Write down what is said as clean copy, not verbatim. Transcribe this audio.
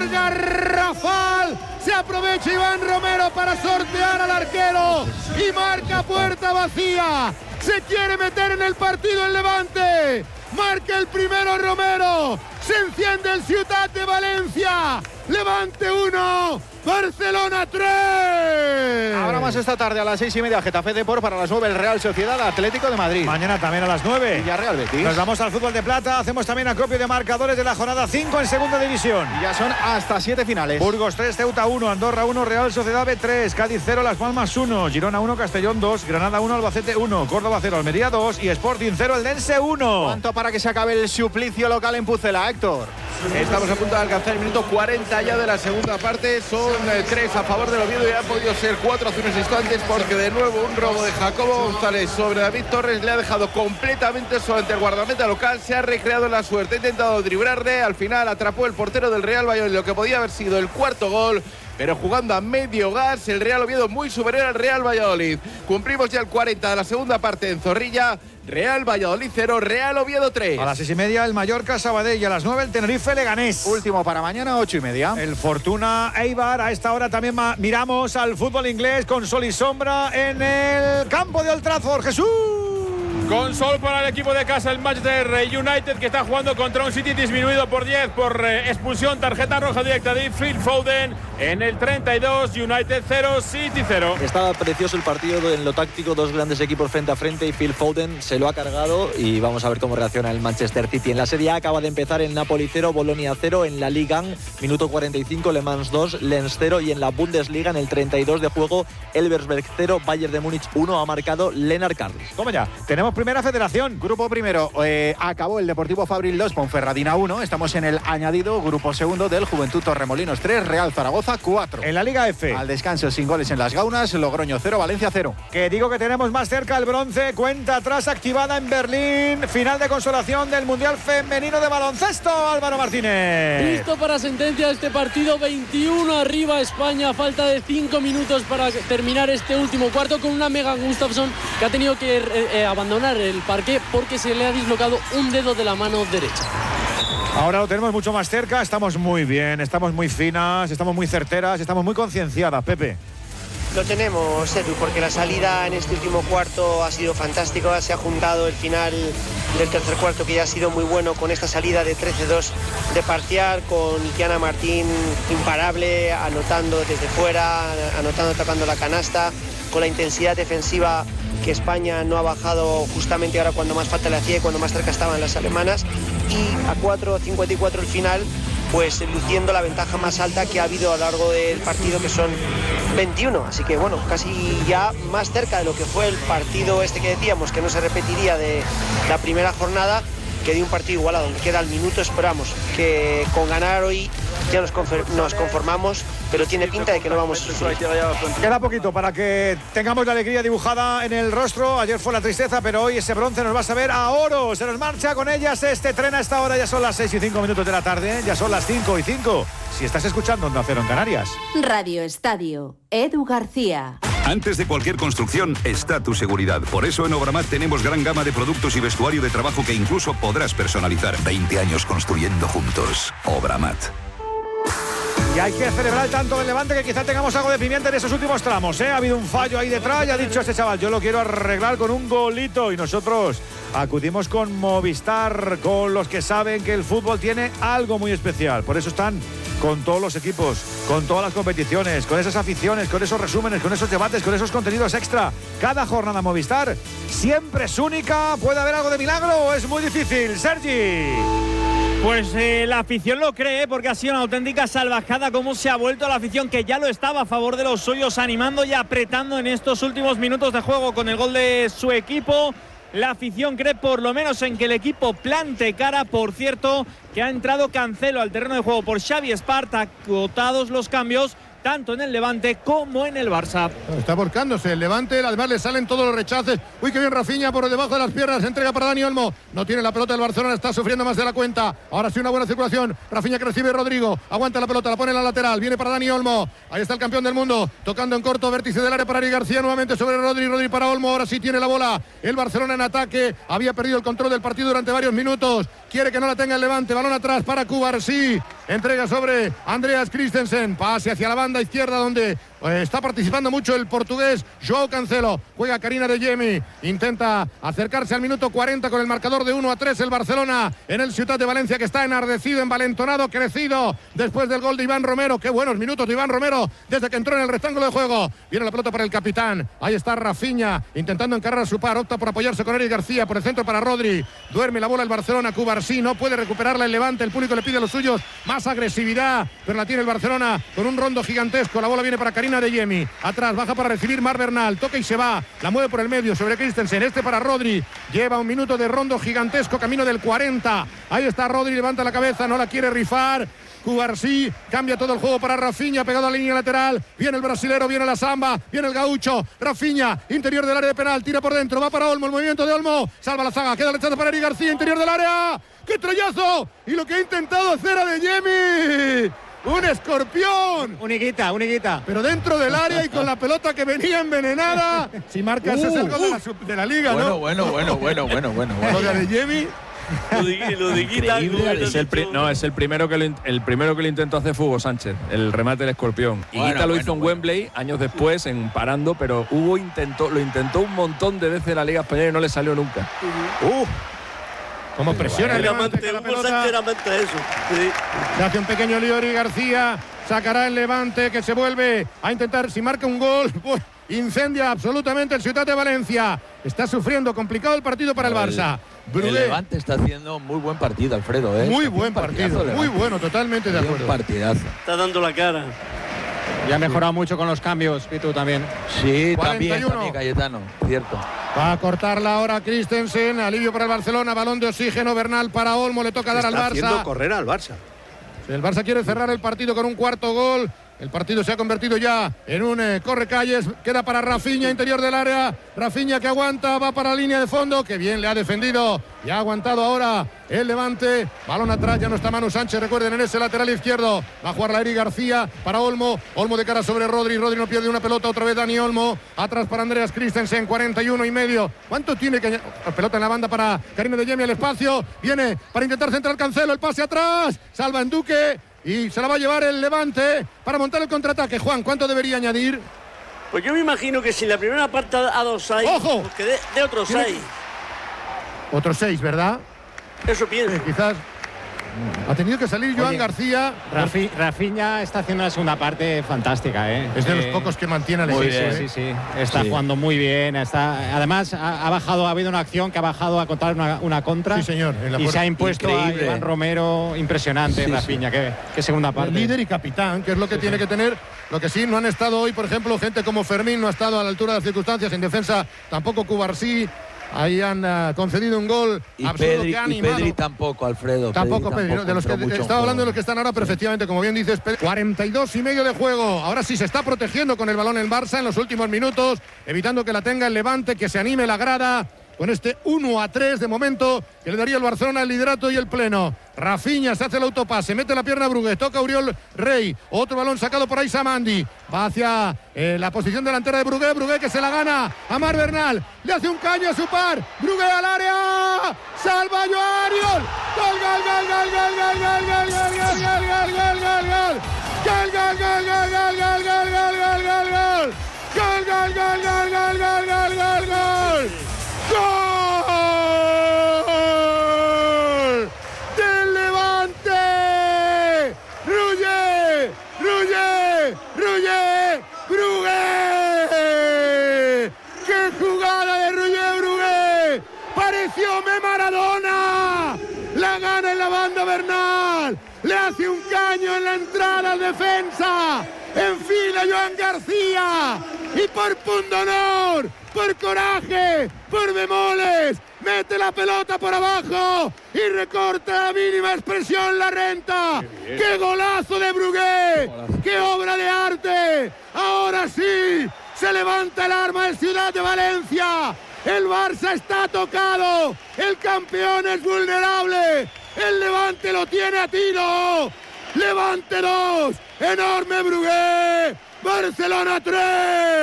error garrafal. Se aprovecha Iván Romero para sortear al arquero y marca puerta vacía. Se quiere meter en el partido el Levante. Marca el primero Romero. Se enciende el Ciutat de Valencia. Levante 1, Barcelona 3. Habrá más esta tarde a las 6:30 Getafe Depor, para las 9 el Real Sociedad Atlético de Madrid. Mañana también a las 9. Villarreal Betis. Nos vamos al fútbol de plata. Hacemos también acopio de marcadores de la jornada 5 en segunda división. Y ya son hasta 7 finales. Burgos 3, Ceuta 1, Andorra 1, Real Sociedad B 3, Cádiz 0, Las Palmas 1, Girona 1, Castellón 2, Granada 1, Albacete 1, Córdoba 0, Almería 2 y Sporting 0, Eldense 1. ¿Cuánto para que se acabe el suplicio local en Pucela, Héctor? Estamos a punto de alcanzar el minuto 40 ya de la segunda parte. Son 3 a favor del Oviedo y han podido ser 4 hace unos instantes, porque de nuevo un robo de Jacobo González sobre David Torres le ha dejado completamente solo ante el guardameta local. Se ha recreado en la suerte, ha intentado driblarle, al final atrapó el portero del Real Valladolid lo que podía haber sido el cuarto gol. Pero jugando a medio gas, el Real Oviedo muy superior al Real Valladolid. Cumplimos ya el 40 de la segunda parte en Zorrilla. Real Valladolid 0, Real Oviedo 3. A las 6:30 el Mallorca Sabadell y a las 9 el Tenerife Leganés. Último para mañana, 8:30. El Fortuna Eibar. A esta hora también miramos al fútbol inglés con sol y sombra en el campo de Old Trafford. Jesús. Con sol para el equipo de casa, el Manchester United, que está jugando contra un City disminuido por 10 por expulsión, tarjeta roja directa de Phil Foden en el 32. United 0, City 0. Estaba precioso el partido en lo táctico, dos grandes equipos frente a frente y Phil Foden se lo ha cargado y vamos a ver cómo reacciona el Manchester City. En la Serie A acaba de empezar el Napoli 0, Bolonia 0, en la Liga minuto 45, Le Mans 2, Lens 0 y en la Bundesliga en el 32 de juego, Elversberg 0, Bayern de Múnich 1, ha marcado Lennart Carlos. Toma ya, tenemos primera federación. Grupo primero, acabó el Deportivo Fabril 2, Ponferradina 1. Estamos en el añadido. Grupo segundo del Juventud Torremolinos 3, Real Zaragoza 4. En la Liga F. Al descanso sin goles en las Gaunas, Logroño 0, Valencia 0. Que digo que tenemos más cerca el bronce. Cuenta atrás activada en Berlín. Final de consolación del Mundial Femenino de Baloncesto. Álvaro Martínez. Listo para sentencia este partido. 21 arriba España. Falta de 5 minutos para terminar este último cuarto, con una Megan Gustafsson que ha tenido que abandonar el parque porque se le ha dislocado un dedo de la mano derecha. Ahora lo tenemos mucho más cerca. Estamos muy bien, estamos muy finas, estamos muy certeras, estamos muy concienciadas, Pepe. Lo tenemos, Edu, porque la salida en este último cuarto ha sido fantástica. Se ha juntado el final del tercer cuarto, que ya ha sido muy bueno, con esta salida de 13-2 de parcial, con Kiana Martín imparable, anotando desde fuera, anotando, tapando la canasta, con la intensidad defensiva que España no ha bajado justamente ahora cuando más falta le hacía y cuando más cerca estaban las alemanas. Y a 4:54 el final, pues luciendo la ventaja más alta que ha habido a lo largo del partido, que son 21. Así que bueno, casi ya más cerca de lo que fue el partido este que decíamos que no se repetiría de la primera jornada, que de un partido igualado, donde queda el minuto. Esperamos que con ganar hoy ya nos conformamos, pero tiene pinta de que no vamos a sufrir. Queda poquito para que tengamos la alegría dibujada en el rostro. Ayer fue la tristeza, pero hoy ese bronce nos va a saber a oro. Se nos marcha con ellas este tren a esta hora. Ya son las 6:05 de la tarde, ya son las 5:05. Si estás escuchando Onda Cero en Canarias. Radio Estadio, Edu García. Antes de cualquier construcción está tu seguridad. Por eso en Obramat tenemos gran gama de productos y vestuario de trabajo que incluso podrás personalizar. 20 años construyendo juntos. Obramat. Y hay que celebrar tanto del Levante que quizá tengamos algo de pimienta en esos últimos tramos, ¿eh? Ha habido un fallo ahí detrás y ha dicho este chaval, yo lo quiero arreglar con un golito. Y nosotros acudimos con Movistar, con los que saben que el fútbol tiene algo muy especial. Por eso están con todos los equipos, con todas las competiciones, con esas aficiones, con esos resúmenes, con esos debates, con esos contenidos extra. Cada jornada Movistar siempre es única. ¿Puede haber algo de milagro o es muy difícil? Sergi. Pues la afición lo cree, porque ha sido una auténtica salvajada cómo se ha vuelto la afición, que ya lo estaba a favor de los suyos, animando y apretando en estos últimos minutos de juego con el gol de su equipo. La afición cree por lo menos en que el equipo plante cara. Por cierto, que ha entrado Cancelo al terreno de juego por Xavi Esparta, acotados los cambios tanto en el Levante como en el Barça. Está volcándose el Levante, además le salen todos los rechaces. Uy, qué bien Rafinha por debajo de las piernas, entrega para Dani Olmo. No tiene la pelota el Barcelona, está sufriendo más de la cuenta. Ahora sí una buena circulación. Rafinha que recibe Rodrigo, aguanta la pelota, la pone en la lateral, viene para Dani Olmo. Ahí está el campeón del mundo, tocando en corto, vértice del área para Ari García, nuevamente sobre Rodri para Olmo. Ahora sí tiene la bola el Barcelona en ataque. Había perdido el control del partido durante varios minutos. Quiere que no la tenga el Levante, balón atrás para Cubarsí. entrega sobre Andreas Christensen, pase hacia la banda izquierda donde está participando mucho el portugués João Cancelo, juega Karina de Jemi, intenta acercarse al minuto 40 con el marcador de 1-3 el Barcelona en el Ciutat de Valencia, que está enardecido, envalentonado, crecido después del gol de Iván Romero. Qué buenos minutos de Iván Romero desde que entró en el rectángulo de juego. Viene la pelota para el capitán, ahí está Rafinha intentando encargar a su par, opta por apoyarse con Eric García, por el centro para Rodri, duerme la bola el Barcelona, Cubarsí no puede recuperarla el Levante, el público le pide a los suyos más agresividad, pero la tiene el Barcelona con un rondo gigantesco. La bola viene para Karina de Jemi, atrás baja para recibir Mar Bernal, toca y se va, la mueve por el medio sobre Christensen, este para Rodri, lleva un minuto de rondo gigantesco, camino del 40, ahí está Rodri, levanta la cabeza, no la quiere rifar. Cubarsí cambia todo el juego para Rafinha, pegado a la línea lateral, viene el brasilero, viene la samba, viene el gaucho, Rafinha, interior del área de penal, tira por dentro, va para Olmo, el movimiento de Olmo, salva la zaga, queda el rechazo para Eric García, interior del área, ¡qué troyazo! Y lo que ha intentado hacer a De Jemi, un escorpión, un higuita, pero dentro del área y con la pelota que venía envenenada. Si marcas es el gol de la liga, ¿no? Bueno. Lo de Jemi. Lo de Guita es el primero que lo intentó hacer fue Hugo Sánchez, el remate del escorpión. Y Guita lo hizo en Wembley años después, en parando, pero Hugo lo intentó un montón de veces en la Liga Española y no le salió nunca. Como presiona el Levante con la pelota. Se hace un pequeño lío Eric García, sacará el Levante que se vuelve a intentar, si marca un gol, incendia absolutamente el Ciutat de Valencia. Está sufriendo, complicado el partido para el Barça. El Levante está haciendo muy buen partido, Alfredo. Muy buen partido, muy bueno, totalmente de acuerdo. Partidazo. Está dando la cara. Ya ha mejorado mucho con los cambios, Pitu, también. Sí, también Cayetano, cierto. Va a cortarla ahora Christensen, alivio para el Barcelona, balón de oxígeno, Bernal para Olmo, le toca dar al Barça. Está haciendo correr al Barça. El Barça quiere cerrar el partido con un cuarto gol. El partido se ha convertido ya en un correcalles. Queda para Rafinha, interior del área. Rafinha que aguanta, va para la línea de fondo. Que bien le ha defendido y ha aguantado ahora el Levante. Balón atrás, ya no está Manu Sánchez, recuerden, en ese lateral izquierdo. Va a jugar la Eric García para Olmo. Olmo de cara sobre Rodri. Rodri no pierde una pelota, otra vez Dani Olmo. Atrás para Andreas Christensen, 41,5. ¿Cuánto tiene que...? Pelota en la banda para Karina de Jemi, al espacio. Viene para intentar centrar Cancelo, el pase atrás. Salva en Duque. Y se la va a llevar el Levante para montar el contraataque. Juan, ¿cuánto debería añadir? Pues yo me imagino que si la primera parte ha dado 6, ¡ojo! Pues que de otros 6. Otros 6, ¿verdad? Eso pienso. Quizás ha tenido que salir Joan García. Rafinha está haciendo una segunda parte fantástica, ¿eh? Es de los pocos que mantiene al equipo. Sí. Está jugando muy bien. Además, ha habido una acción que ha bajado a contar una contra. Sí, señor. Y se ha impuesto increíble a Iván Romero. Impresionante, Rafinha. Qué segunda parte. El líder y capitán, que es lo que tiene que tener. Lo que sí, no han estado hoy, por ejemplo, gente como Fermín no ha estado a la altura de las circunstancias. En defensa, tampoco Cubarsí. Ahí han concedido un gol absurdo que ha animado. Y Pedri tampoco, Alfredo. Tampoco Pedri, ¿no? De los que estaba hablando de los que están ahora, pero efectivamente, como bien dices, 42,5 de juego. Ahora sí se está protegiendo con el balón el Barça en los últimos minutos, evitando que la tenga el Levante, que se anime la grada con este 1-3 de momento que le daría el Barcelona el liderato y el pleno. Rafinha se hace el autopase, mete la pierna a Brugué, toca a Uriol Rey, otro balón sacado por Aissa Mandi, va hacia la posición delantera de Brugué, Brugué que se la gana a Mar Bernal, le hace un caño a su par, Brugué al área, salva a Joan, gol, gol, gol, gol, gol, gol, gol, gol, gol, gol, gol, gol, gol, gol, ¡gol del Levante! ¡Rullé! ¡Brugué! ¡Qué jugada de Brugué! ¡Pareció Maradona! La gana en la banda Bernal, le hace un caño en la entrada al defensa, enfila Joan García y por pundonor, por coraje, por bemoles, mete la pelota por abajo y recorta a mínima expresión la renta. ¡Qué golazo de Brugué! ¡Qué obra de arte! Ahora sí, se levanta el arma del Ciutat de Valencia. El Barça está tocado, el campeón es vulnerable, el Levante lo tiene a tiro. Levante 2, enorme Brugué, Barcelona 3.